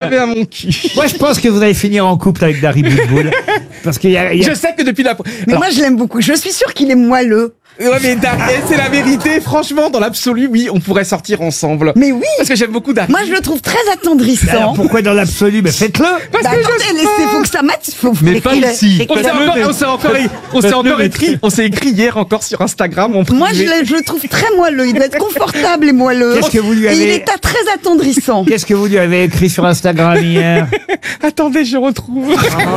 avait un mon cul. Moi, je pense que vous allez finir en couple avec Dari Boudboul. Parce qu'il y a... Je sais que depuis la... Mais moi, je l'aime beaucoup. Je suis sûre qu'il est moelleux. Ouais, mais Dari, c'est la vérité. Franchement, dans l'absolu, oui, on pourrait sortir ensemble. Mais oui. Parce que j'aime beaucoup Dari. Moi, je le trouve très attendrissant. Alors, pourquoi dans l'absolu? Mais faites-le. Parce Bah, que attendez, laissez, faut que ça matche. Mais pas ici. On s'est écrit hier encore sur Instagram. Moi, je le trouve très moelleux. Il doit être confortable et moelleux. Qu'est-ce que vous lui Et il avez... est très attendrissant. Qu'est-ce que vous lui avez écrit sur Instagram hier? Attendez, je retrouve.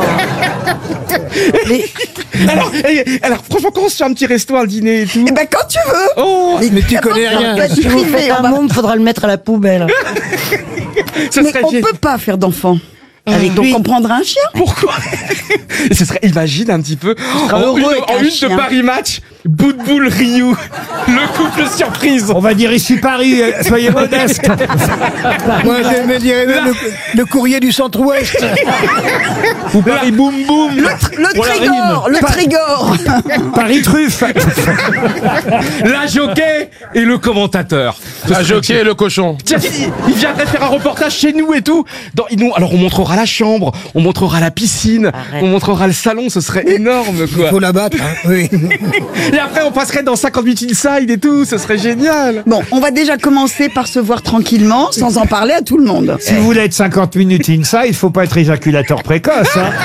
Mais, Alors, franchement, quand on se fait un petit resto, un dîner et tout. eh ben, quand tu veux. Oh, Mais tu connais rien. Si vous faites Un monde, faudra le mettre à la poubelle. ce Mais serait on génial. peut pas faire d'enfant. Donc on prendra un chien. Pourquoi? Ce serait, imagine un petit peu, seras heureux avec en un une chien. de Paris Match, Boudboul Ryu, le couple surprise. On va dire ici Paris, soyez modeste. Moi, je me dirais même le courrier du centre-ouest. Ou Paris Boum Boum. Le Trégor. Paris truffe. La jockey et le commentateur. La jockey et le cochon. Tiens, il viendrait faire un reportage chez nous et tout. Alors on montrera la chambre, on montrera la piscine, on montrera le salon, ce serait énorme quoi. Faut la battre, hein. Oui. Et après on passerait dans 58 Inside et tout, ce serait génial. Bon, on va déjà commencer par se voir tranquillement, sans en parler à tout le monde. Si vous voulez être 50 minutes inside, il faut pas être éjaculateur précoce. Hein.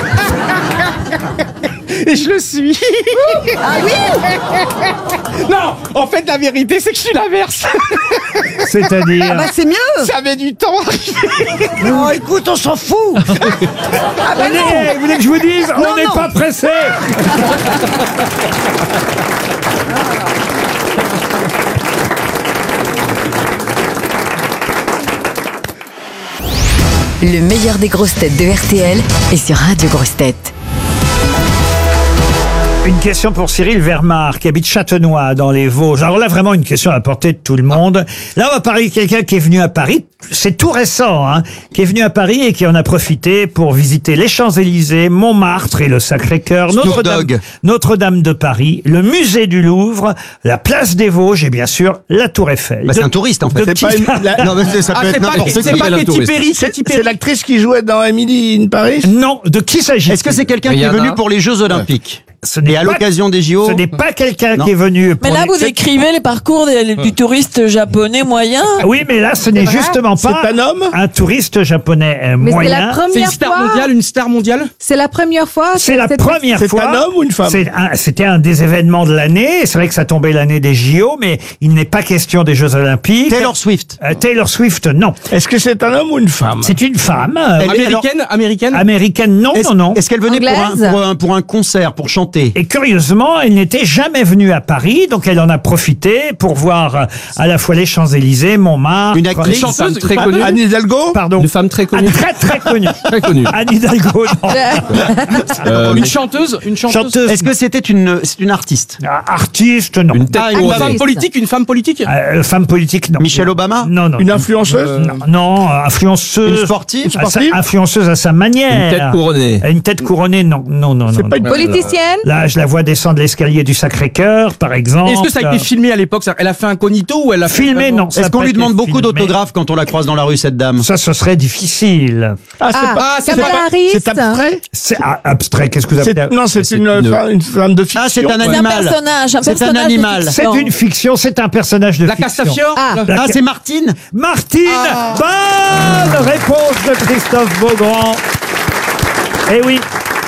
Et je le suis. Ah oui. Non, en fait la vérité c'est que je suis l'inverse. C'est-à-dire... Bah c'est mieux. Ça met du temps. Oh, écoute, on s'en fout. Ah bah non. Allez, vous voulez que je vous dise, on n'est non. pas pressé. Le meilleur des grosses têtes de RTL est sur Radio Grosses Têtes. Une question pour Cyril Vermar, qui habite Châtenois, dans les Vosges. Alors là, vraiment une question à la portée de tout le monde. Là, on va parler de quelqu'un qui est venu à Paris. C'est tout récent, hein, qui est venu à Paris et qui en a profité pour visiter les Champs-Élysées, Montmartre et le Sacré-Cœur, Notre-Dame de Paris, le musée du Louvre, la place des Vosges et bien sûr la Tour Eiffel. Bah, c'est un touriste en fait. de C'est pas qui- Non, mais ça peut être n'importe qui. C'est pas Katy Perry, Katy Perry. C'est l'actrice qui jouait dans Emily in Paris. Non, de qui s'agit-il? Est-ce que c'est quelqu'un qui est venu pour les Jeux Olympiques? Ce n'est Et à pas- l'occasion des JO? Ce n'est pas quelqu'un Non. qui est venu pour Mais là, les- vous décrivez les parcours du touriste japonais moyen. Ah oui, mais là, ce n'est justement pas C'est un homme. un touriste japonais Mais c'est moyen. la première fois. une star mondiale. C'est la première fois. C'est la cette- première C'est fois. un homme ou une femme? C'était un des événements de l'année. C'est vrai que ça tombait l'année des JO, mais il n'est pas question des Jeux Olympiques. Taylor Swift. Taylor Swift, non. Est-ce que c'est un homme ou une femme? C'est une femme. Américaine. Américaine, non, non. Est-ce qu'elle venait Anglaise pour un concert, pour chanter? Et curieusement, elle n'était jamais venue à Paris, donc elle en a profité pour voir à la fois les Champs-Élysées, Montmartre. Une actrice, Une chanteuse très connue. Anne Hidalgo? Pardon. Une femme très connue. Très très connue. Très connue. Anne Hidalgo, non. Une chanteuse. Chanteuse. Est-ce que c'était c'est une artiste? Artiste, non. Une femme politique, une femme politique. Femme politique, non. Michelle Obama? Non, non. Une influenceuse? Non, non, influenceuse. Une sportive? Influenceuse à sa manière. couronnée. Une tête couronnée, non, non, non. C'est non, pas non. une Politicienne. Là, je la vois descendre l'escalier du Sacré-Cœur, par exemple. Est-ce que ça a été filmé à l'époque? Elle a fait incognito ou elle a fait Filmé, vraiment- non. ça Est-ce a qu'on pas lui été demande beaucoup filmé. d'autographes quand on la croise dans la rue, cette dame? Ça, ce serait difficile. Ah, c'est pas. c'est Kamala pas- Harris. C'est abstrait? C'est abstrait, qu'est-ce que vous appelez? Non, c'est une femme de fiction. Ah, c'est un C'est un animal. personnage. Un C'est un personnage de animal. fiction. C'est une fiction, c'est un personnage de La fiction. Castafiore. Ah. Ah, c'est Martine? Martine, bonne réponse de Christophe Beaugrand. Eh oui.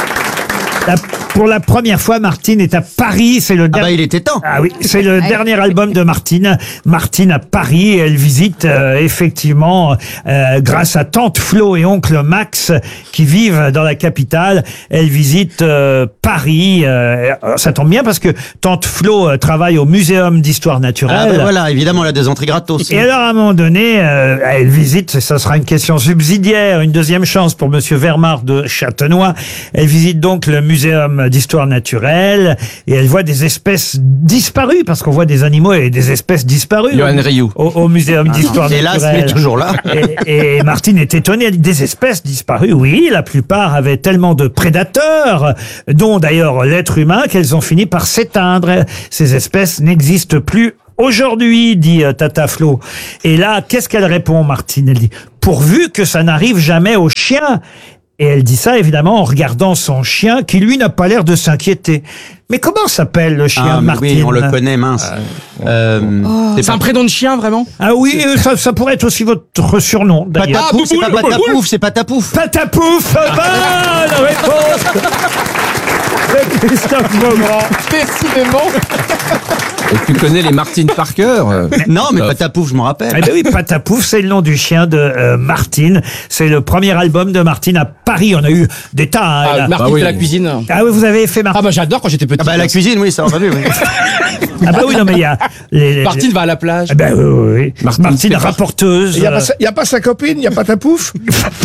Pour la première fois, Martine est à Paris. C'est le Ah dernier. bah, il était temps. Ah oui, c'est le dernier album de Martine. Martine à Paris. Elle visite effectivement, grâce à tante Flo et oncle Max qui vivent dans la capitale, elle visite Paris. Ça tombe bien parce que tante Flo travaille au Muséum d'Histoire Ah Naturelle. bah voilà, évidemment, elle a des entrées gratos. Et alors, à un moment donné, elle visite, ça sera une question subsidiaire, une deuxième chance pour Monsieur Vermar de Châtenois. Elle visite donc le Muséum d'Histoire Naturelle et elle voit des espèces disparues, parce qu'on voit des animaux et des espèces disparues au Muséum d'Histoire Hélas, Naturelle. il est toujours là. Et Martine est étonnée, elle dit des espèces disparues. Oui, la plupart avaient tellement de prédateurs, dont d'ailleurs l'être humain, qu'elles ont fini par s'éteindre. Ces espèces n'existent plus aujourd'hui, dit Tata Flo. Et là, qu'est-ce qu'elle répond, Martine? Elle dit, pourvu que ça n'arrive jamais au chien. Et elle dit ça, évidemment, en regardant son chien, qui, lui, n'a pas l'air de s'inquiéter. Mais comment s'appelle le chien de mais Martine? oui, on le connaît, mince. C'est un prénom de chien, vraiment? Ah oui, ça pourrait être aussi votre surnom, d'ailleurs. Patapouf, c'est pas Patapouf, c'est Patapouf. Patapouf, bonne réponse de Christophe Beaugrand. Décidément. Et tu connais les Martine Parker Non, mais Patapouf, je m'en rappelle. Eh ben oui, Patapouf, c'est le nom du chien de Martine. C'est le premier album de Martine à Paris. On a eu des tas. Hein, elle a- Martine fait la cuisine. Ah oui, vous avez fait Martine. Ah bah j'adore quand j'étais petit. Ah bah la cuisine, oui, ça entendu, oui. Ah bah oui, non mais il y a... Martine va à la plage. Ah ben oui. Martine rapporteuse. Il n'y a pas sa copine, il n'y a pas ta pouf.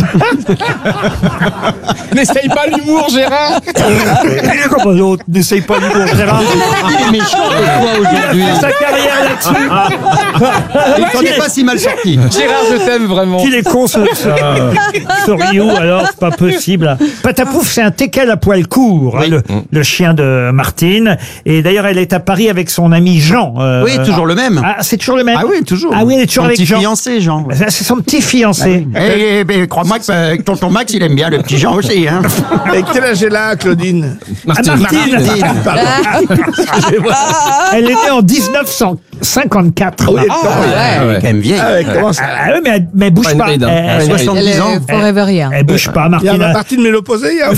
N'essaye pas l'humour, Gérard. Comment l'autre n'essaye pas l'humour, Gérard. Il est méchant de toi Il a aujourd'hui. fait sa carrière là-dessus. Il s'en est pas si mal sorti. Gérard, je t'aime vraiment. Qu'il est con ce Ryu, alors c'est pas possible. Patapouf, c'est un teckel à poil court, Oui. hein, le chien de Martine. Et d'ailleurs, elle est à Paris avec son ami Jean. Oui, toujours le même. Ah, c'est toujours le même. Ah oui, toujours. Ah oui, elle est toujours Son avec petit Jean. fiancé, Jean. ouais. C'est son petit fiancé. Crois-moi que tonton Max, il aime bien le petit Jean aussi. Hein. Et quel âge elle a, Claudine? Martine. Elle est née en 1954. Oui, Quand même vieille. comment ça? Ah oui, mais elle bouge Pas une pas. ride, hein. Elle- Pas une ride. 70 ans. Forever rien. Elle bouge pas, Il y a Martine. Martine mais l'opposé, il y a...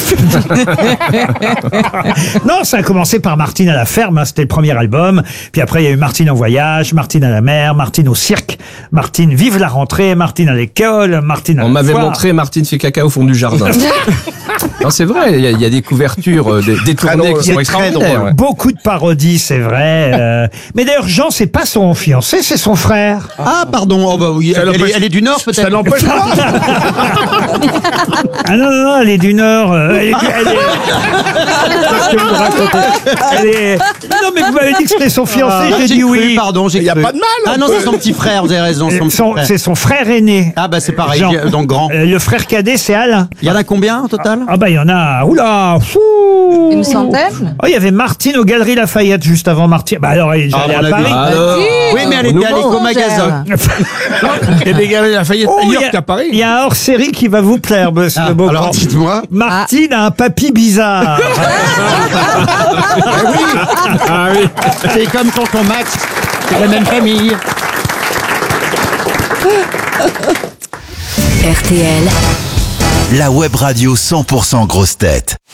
Non, ça a commencé par Martine à la ferme, hein, c'était le premier album. Puis après, il y a eu Martine en voyage, Martine à la mer, Martine au cirque, Martine vive la rentrée, Martine à l'école, Martine à On la m'avait foire. montré Martine fait caca au fond du jardin. Non, c'est vrai, il y a des couvertures détournées qui sont très extraordinaires. drôle. ouais. Beaucoup de parodies, c'est vrai. Mais d'ailleurs, Jean, c'est pas son fiancé, c'est son frère. Ah, pardon. Oh, bah oui. Elle est du Nord, peut-être. Ça n'empêche pas. Ah non, non, non, elle est du Nord. Qu'est-ce que vous racontez Elle est... Non, mais vous m'avez dit que c'était son fiancé, j'ai dit cru, oui. Pardon, j'ai Il y a cru. pas de mal, Ah on non, peut- c'est son petit frère, vous avez raison. Son petit frère. C'est son frère aîné. Ah bah c'est pareil, Jean. donc grand. Le frère cadet, c'est Alain. Il y en a combien au total? Ah bah il y en a, oula, fou. Une centaine? Oh, il y avait Martine aux Galeries Lafayette juste avant Martine. Bah alors, elle est déjà allée on à l'a vu. Paris. Alors, Oui, mais elle on nous était allée ment. qu'au magasin. Il y a des gars à Fayette Oh, ailleurs il y a- qu'à Paris. Il y a un hors-série qui va vous plaire, monsieur Ah, Le Beaugrand. alors dites-moi. Martine a un papy bizarre. C'est comme tonton Max. C'est la même famille. RTL, La web radio 100% grosse tête.